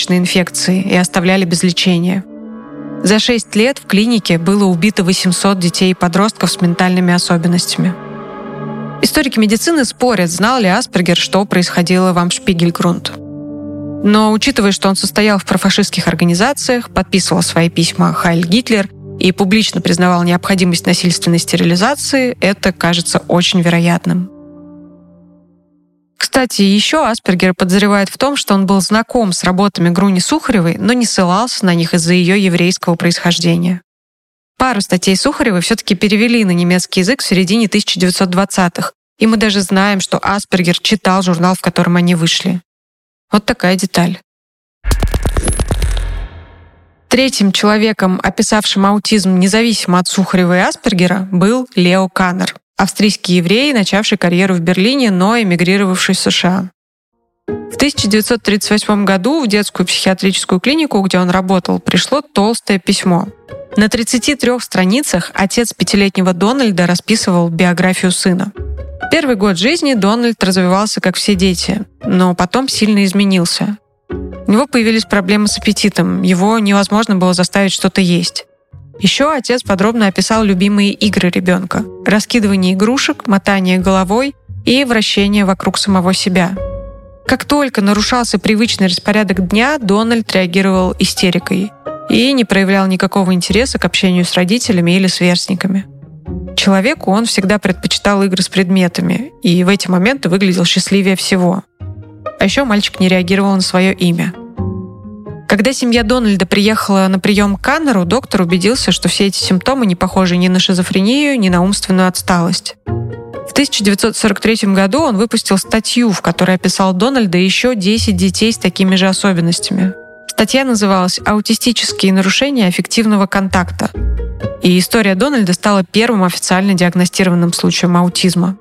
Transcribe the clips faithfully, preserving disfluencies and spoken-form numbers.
легочные инфекции и оставляли без лечения. За шесть лет в клинике было убито восемьсот детей и подростков с ментальными особенностями. Историки медицины спорят, знал ли Аспергер, что происходило в Амшпигельгрунд. Но, учитывая, что он состоял в профашистских организациях, подписывал свои письма «Хайль Гитлер» и публично признавал необходимость насильственной стерилизации, это кажется очень вероятным. Кстати, еще Аспергер подозревает в том, что он был знаком с работами Груни Сухаревой, но не ссылался на них из-за ее еврейского происхождения. Пару статей Сухаревой все-таки перевели на немецкий язык в середине тысяча девятьсот двадцатых, и мы даже знаем, что Аспергер читал журнал, в котором они вышли. Вот такая деталь. Третьим человеком, описавшим аутизм независимо от Сухарева и Аспергера, был Лео Каннер, австрийский еврей, начавший карьеру в Берлине, но эмигрировавший в США. В тысяча девятьсот тридцать восьмом году в детскую психиатрическую клинику, где он работал, пришло толстое письмо. На тридцати трёх страницах отец пятилетнего Дональда расписывал биографию сына. Первый год жизни Дональд развивался, как все дети, но потом сильно изменился. У него появились проблемы с аппетитом, его невозможно было заставить что-то есть. Еще отец подробно описал любимые игры ребенка: раскидывание игрушек, мотание головой и вращение вокруг самого себя. Как только нарушался привычный распорядок дня, Дональд реагировал истерикой и не проявлял никакого интереса к общению с родителями или сверстниками. Человеку он всегда предпочитал игры с предметами, и в эти моменты выглядел счастливее всего. А еще мальчик не реагировал на свое имя. Когда семья Дональда приехала на прием к Каннеру, доктор убедился, что все эти симптомы не похожи ни на шизофрению, ни на умственную отсталость. В тысяча девятьсот сорок третьем году он выпустил статью, в которой описал Дональда и еще десять детей с такими же особенностями. Статья называлась «Аутистические нарушения аффективного контакта». И история Дональда стала первым официально диагностированным случаем аутизма.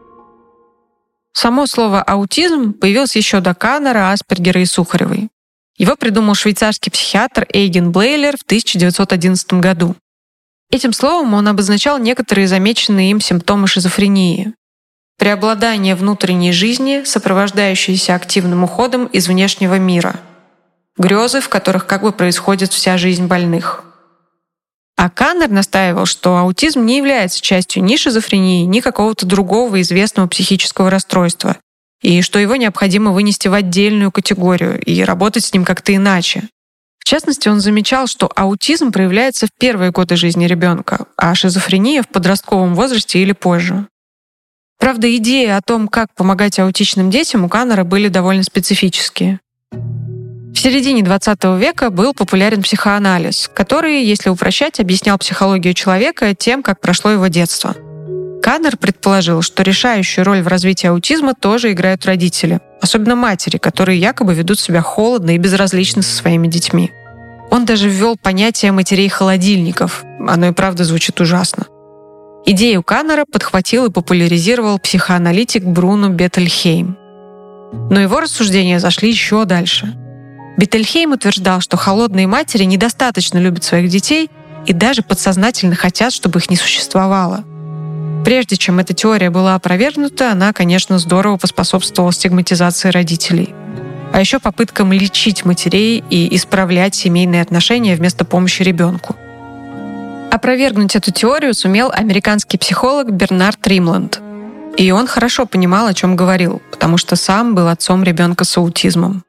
Само слово «аутизм» появилось еще до Каннера, Аспергера и Сухаревой. Его придумал швейцарский психиатр Эйген Блейлер в тысяча девятьсот одиннадцатом году. Этим словом он обозначал некоторые замеченные им симптомы шизофрении. Преобладание внутренней жизни, сопровождающееся активным уходом из внешнего мира. Грезы, в которых как бы происходит вся жизнь больных. А Каннер настаивал, что аутизм не является частью ни шизофрении, ни какого-то другого известного психического расстройства, и что его необходимо вынести в отдельную категорию и работать с ним как-то иначе. В частности, он замечал, что аутизм проявляется в первые годы жизни ребенка, а шизофрения в подростковом возрасте или позже. Правда, идеи о том, как помогать аутичным детям, у Каннера были довольно специфические. В середине двадцатого века был популярен психоанализ, который, если упрощать, объяснял психологию человека тем, как прошло его детство. Каннер предположил, что решающую роль в развитии аутизма тоже играют родители, особенно матери, которые якобы ведут себя холодно и безразлично со своими детьми. Он даже ввел понятие матерей-холодильников. Оно и правда звучит ужасно. Идею Каннера подхватил и популяризировал психоаналитик Бруно Беттельхейм. Но его рассуждения зашли еще дальше. Беттельхейм утверждал, что холодные матери недостаточно любят своих детей и даже подсознательно хотят, чтобы их не существовало. Прежде чем эта теория была опровергнута, она, конечно, здорово поспособствовала стигматизации родителей. А еще попыткам лечить матерей и исправлять семейные отношения вместо помощи ребенку. Опровергнуть эту теорию сумел американский психолог Бернард Римланд. И он хорошо понимал, о чем говорил, потому что сам был отцом ребенка с аутизмом.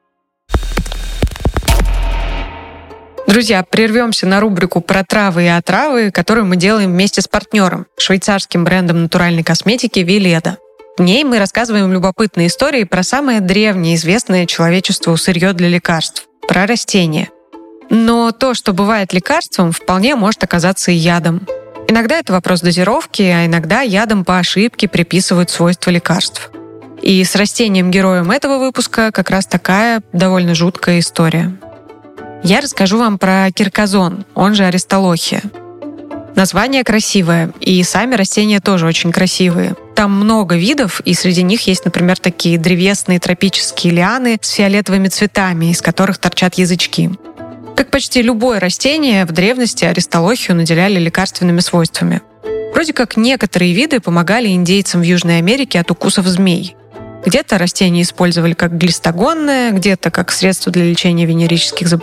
Друзья, прервемся на рубрику про травы и отравы, которую мы делаем вместе с партнером, швейцарским брендом натуральной косметики Веледа. В ней мы рассказываем любопытные истории про самое древнее известное человечеству сырье для лекарств – про растения. Но то, что бывает лекарством, вполне может оказаться и ядом. Иногда это вопрос дозировки, а иногда ядом по ошибке приписывают свойства лекарств. И с растением-героем этого выпуска как раз такая довольно жуткая история. Я расскажу вам про киркозон, он же аристолохия. Название красивое, и сами растения тоже очень красивые. Там много видов, и среди них есть, например, такие древесные тропические лианы с фиолетовыми цветами, из которых торчат язычки. Как почти любое растение, в древности аристолохию наделяли лекарственными свойствами. Вроде как некоторые виды помогали индейцам в Южной Америке от укусов змей. Где-то растения использовали как глистогонное, где-то как средство для лечения венерических заболеваний.